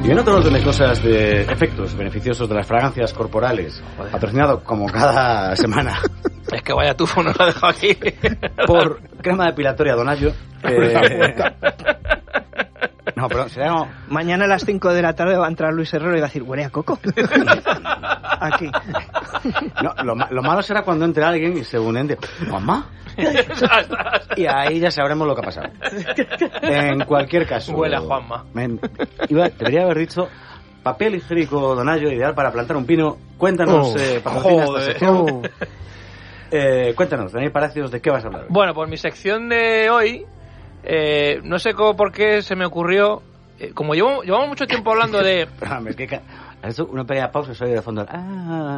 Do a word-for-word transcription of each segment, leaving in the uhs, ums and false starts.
Y en otro orden de cosas de efectos beneficiosos de las fragancias corporales, patrocinado como cada semana. Es que vaya tufo nos lo ha dejado aquí. Por crema depilatoria Donaggio. Eh... No, pero será como... Mañana a las cinco de la tarde va a entrar Luis Herrero y va a decir, huele a coco. Aquí. No, lo, lo malo será cuando entre alguien y según entre, ¿mamá? Y ahí ya sabremos lo que ha pasado. En cualquier caso... Huele a Juanma. Me, iba, debería haber dicho... Papel higiénico Donaggio, ideal para plantar un pino. Cuéntanos, oh, eh, patrocina esta sección. Oh. Eh, cuéntanos, Daniel Palacios, ¿de qué vas a hablar? Bueno, pues mi sección de hoy... Eh, no sé cómo, por qué se me ocurrió. Eh, como llevo, llevamos mucho tiempo hablando de. Perdóname, que has hecho una pequeña pausa y soy de fondo. Ah.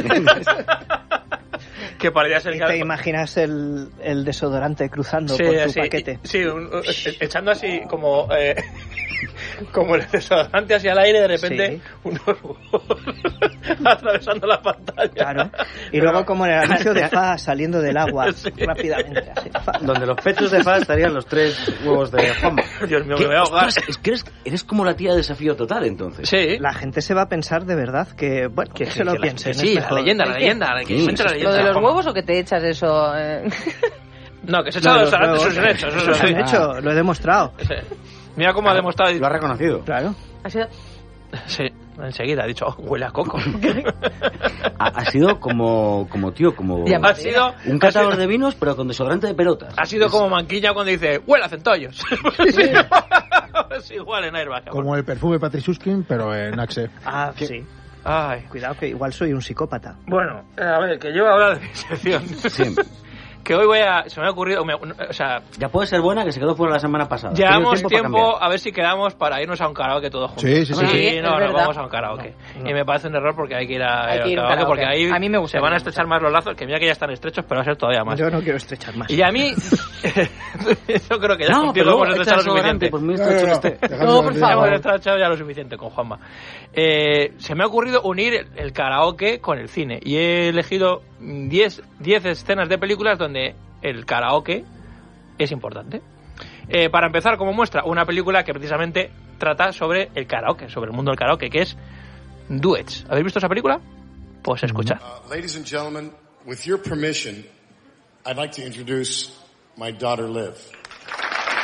Que parecía ser. ¿Y te imaginas el, el desodorante cruzando sí, por tu así, paquete? Y, sí, un, un, echando así como. Eh, como el desodorante hacia el aire, de repente. Sí. Unos atravesando la pantalla. Claro. Y Pero, luego, como en el anuncio de Fa saliendo del agua sí. rápidamente. Así, donde los pechos de Fa estarían los tres huevos de Juanma. Dios mío, me voy a ahogar. Es que eres, eres como la tía de Desafío Total, entonces. Sí. La gente se va a pensar de verdad que. Bueno, que, que se lo que piense. La, sí, la leyenda, la leyenda. La sí, la leyenda. ¿Lo de los huevos o que te echas eso? Eh? No, que se echa los arantes, eso se han hecho. Eso se han hecho, lo he demostrado. Sí. Mira cómo ha demostrado. Lo ha reconocido. Claro. ¿Ha sido? Sí, enseguida ha dicho, oh, huele a coco. ha, ha sido como, como tío, como... Ha sido, un catador de vinos, pero con desodorante de pelotas. Ha sido es... como Manquilla cuando dice, huele a centollos. Sí. Es igual en Airbag. Como el perfume Patrick pero en Axe. Ah, ¿Qué? sí. Ay. Cuidado que igual soy un psicópata. Bueno, a ver, que yo voy a hablar de mi sección. Sí. Que hoy voy a... Se me ha ocurrido... Me, o sea... Ya puede ser buena, que se quedó fuera la semana pasada. Llevamos tiempo, tiempo a ver si quedamos para irnos a un karaoke todos juntos. Sí, sí, sí. sí, sí no, nos no, vamos a un karaoke. No, no. Y me parece un error porque hay que ir a, hay que ir al karaoke, karaoke, porque ahí a mí me gusta, se van a estrechar más los lazos, que mira que ya están estrechos, pero va a ser todavía más. Yo no quiero estrechar más. Y a mí... yo creo que ya no, contigo hemos estrechado lo suficiente. Pues muy estrecho no, que esté. No, por favor. Hemos estrechado ya lo suficiente con Juanma. Eh, se me ha ocurrido unir el, el karaoke con el cine. Y he elegido diez escenas de películas donde el karaoke es importante. Eh, para empezar, como muestra, una película que precisamente trata sobre el karaoke, sobre el mundo del karaoke, que es Duets. ¿Habéis visto esa película? Pues escuchad. Uh, ladies and gentlemen, with your permission, I'd like to introduce my daughter Liv.